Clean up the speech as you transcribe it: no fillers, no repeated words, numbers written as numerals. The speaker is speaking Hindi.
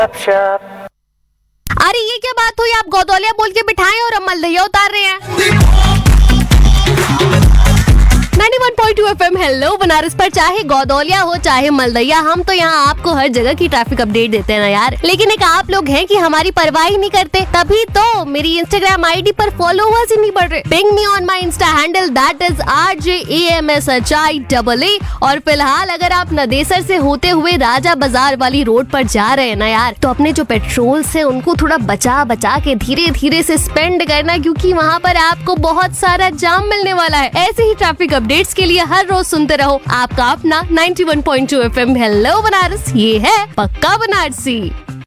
अरे ये क्या बात हुई, आप गौदौलिया बोल के बिठाएं और हम मलदैया उतार रहे हैं। 91.2 FM हेलो बनारस पर, चाहे गौदौलिया हो चाहे मलदैया, हम तो यहाँ आपको हर जगह की ट्रैफिक अपडेट देते हैं ना यार। लेकिन एक आप लोग हैं कि हमारी परवाह ही नहीं करते, तभी तो मेरी इंस्टाग्राम आईडी पर फॉलोवर्स ही नहीं बढ़ रहे। Ping me on my Insta handle that is RJAMSHIAA। और फिलहाल अगर आप नदेसर से होते हुए राजा बाजार वाली रोड पर जा रहे हैं ना यार, तो अपने जो पेट्रोल से उनको थोड़ा बचा बचा के धीरे धीरे से स्पेंड करना, क्योंकि वहाँ पर आपको बहुत सारा जाम मिलने वाला है। ऐसे ही ट्रैफिक अपडेट्स के लिए हर रोज सुनते रहो आपका अपना 91.2 FM हेलो बनारस। ये है पक्का बनारसी।